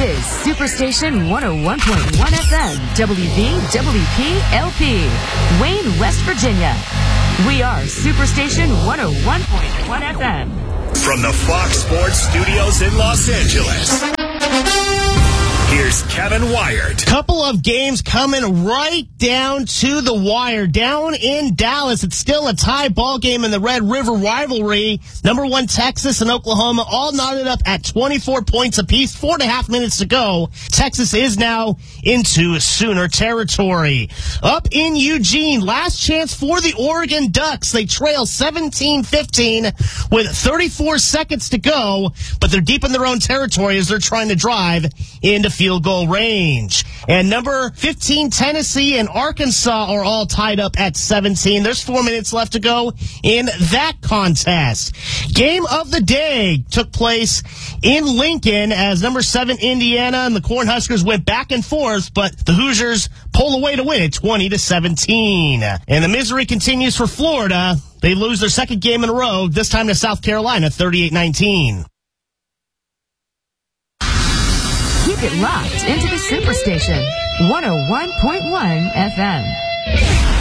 is Superstation 101.1 FM, WVWP-LP, Wayne, West Virginia. We are Superstation 101.1 FM. From the Fox Sports Studios in Los Angeles, here's Kevin Wyatt. Couple of games coming right down to the wire. Down in Dallas, it's still a tie ball game in the Red River rivalry. Number 1 Texas and Oklahoma all knotted up at 24 points apiece. 4.5 minutes to go. Texas is now into Sooner territory. Up in Eugene, last chance for the Oregon Ducks. They trail 17-15 with 34 seconds to go, but they're deep in their own territory as they're trying to drive into field goal range. And number 15 Tennessee and Arkansas are all tied up at 17. There's 4 minutes left to go in that contest. Game of the day took place in Lincoln as number 7 Indiana and the Cornhuskers went back and forth, but the Hoosiers pull away to win it 20-17. And the misery continues for Florida. They lose their second game in a row, this time to South Carolina 38-19. Keep it locked into the Superstation 101.1 FM.